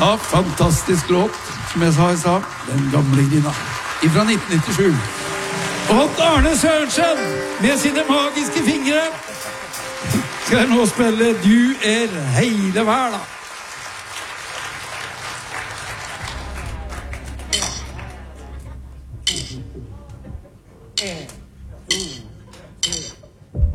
Ja, fantastisk låt, som jeg sa i stad. Den gamle Grina. Fra 1997. Og Arne Sørensen, med sine magiske fingre, skal nå spille Du hele verden. Yeah.